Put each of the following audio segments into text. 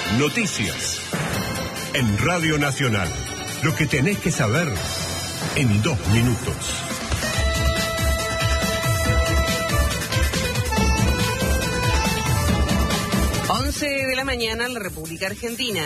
Noticias. En Radio Nacional. Lo que tenés que saber en 2 minutos. De la mañana en la República Argentina.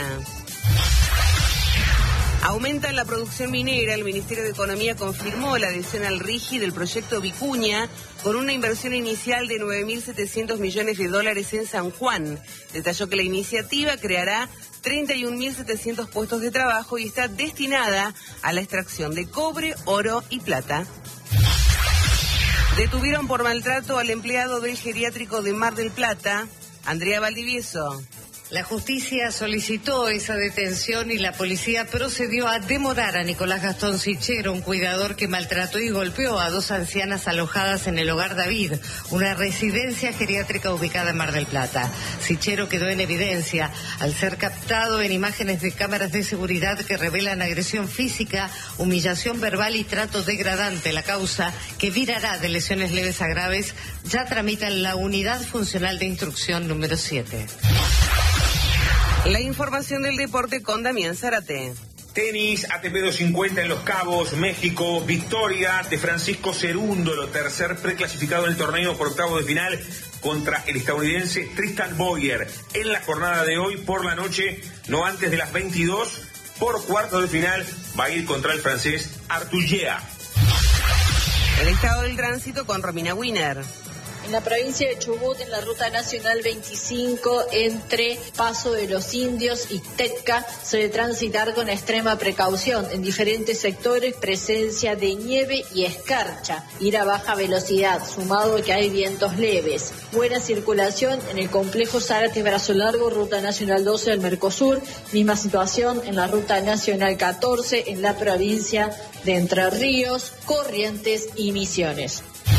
Aumenta la producción minera. El Ministerio de Economía confirmó la adhesión al RIGI del proyecto Vicuña con una inversión inicial de $9.700 millones en San Juan. Detalló que la iniciativa creará 31.700 puestos de trabajo y está destinada a la extracción de cobre, oro y plata. Detuvieron por maltrato al empleado del geriátrico de Mar del Plata. Andrea Valdivieso. La justicia solicitó esa detención y la policía procedió a demorar a Nicolás Gastón Sichero, un cuidador que maltrató y golpeó a 2 ancianas alojadas en el Hogar David, una residencia geriátrica ubicada en Mar del Plata. Sichero quedó en evidencia al ser captado en imágenes de cámaras de seguridad que revelan agresión física, humillación verbal y trato degradante. La causa, que virará de lesiones leves a graves, ya tramita en la Unidad Funcional de Instrucción número 7. La información del deporte con Damián Zárate. Tenis, ATP 250 en Los Cabos, México, victoria de Francisco Cerúndolo, tercer preclasificado en el torneo por octavos de final contra el estadounidense Tristan Boyer. En la jornada de hoy, por la noche, no antes de las 22, por cuartos de final, va a ir contra el francés Arthur Gea. El estado del tránsito con Romina Wiener. En la provincia de Chubut, en la ruta nacional 25, entre Paso de los Indios y Tecca, se debe transitar con extrema precaución. En diferentes sectores, presencia de nieve y escarcha. Ir a baja velocidad, sumado a que hay vientos leves. Buena circulación en el complejo Zárate Brazo Largo, ruta nacional 12 del Mercosur. Misma situación en la ruta nacional 14, en la provincia de Entre Ríos, Corrientes y Misiones.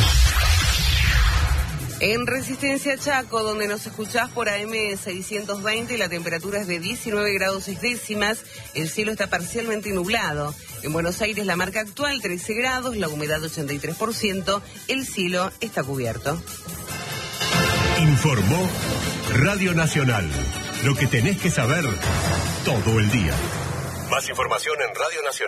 En Resistencia Chaco, donde nos escuchás por AM 620, la temperatura es de 19 grados 6 décimas, el cielo está parcialmente nublado. En Buenos Aires la marca actual 13 grados, la humedad 83%, el cielo está cubierto. Informó Radio Nacional. Lo que tenés que saber todo el día. Más información en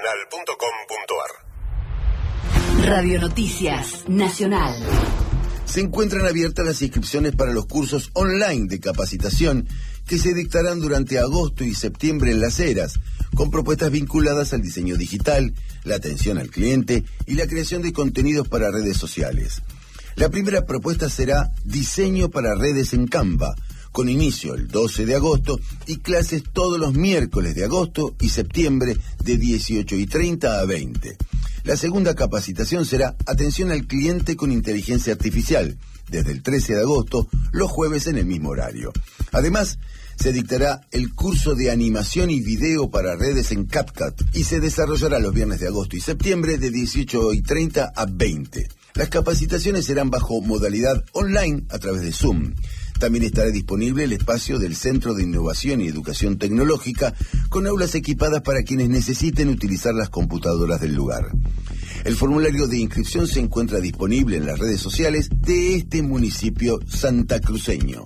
radionacional.com.ar. Radio Noticias Nacional. Se encuentran abiertas las inscripciones para los cursos online de capacitación que se dictarán durante agosto y septiembre en Las Heras, con propuestas vinculadas al diseño digital, la atención al cliente y la creación de contenidos para redes sociales. La primera propuesta será Diseño para redes en Canva, con inicio el 12 de agosto y clases todos los miércoles de agosto y septiembre de 18:30 a 20. La segunda capacitación será Atención al cliente con inteligencia artificial, desde el 13 de agosto, los jueves en el mismo horario. Además, se dictará el curso de animación y video para redes en CapCut y se desarrollará los viernes de agosto y septiembre de 18:30 a 20. Las capacitaciones serán bajo modalidad online a través de Zoom. También estará disponible el espacio del Centro de Innovación y Educación Tecnológica, con aulas equipadas para quienes necesiten utilizar las computadoras del lugar. El formulario de inscripción se encuentra disponible en las redes sociales de este municipio santacruceño.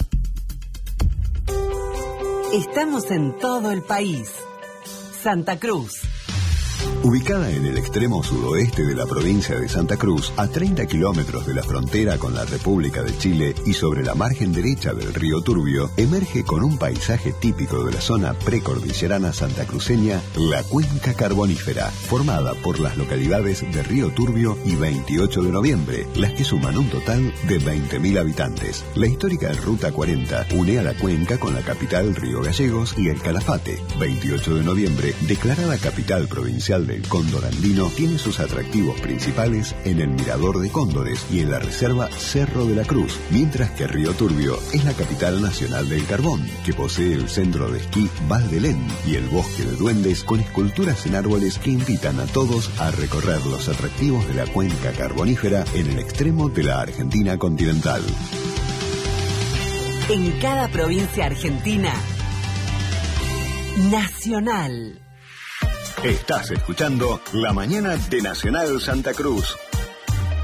Estamos en todo el país. Santa Cruz. Ubicada en el extremo sudoeste de la provincia de Santa Cruz, a 30 kilómetros de la frontera con la República de Chile y sobre la margen derecha del río Turbio, emerge con un paisaje típico de la zona precordillerana santacruceña la Cuenca Carbonífera, formada por las localidades de Río Turbio y 28 de Noviembre, las que suman un total de 20.000 habitantes. La histórica Ruta 40 une a la cuenca con la capital Río Gallegos y el Calafate. 28 de Noviembre, declarada capital provincial del cóndor andino, tiene sus atractivos principales en el Mirador de Cóndores y en la Reserva Cerro de la Cruz, mientras que Río Turbio es la capital nacional del carbón, que posee el centro de esquí Val d'Elén y el Bosque de Duendes, con esculturas en árboles que invitan a todos a recorrer los atractivos de la cuenca carbonífera en el extremo de la Argentina continental. En cada provincia argentina, Nacional. Estás escuchando La Mañana de Nacional Santa Cruz.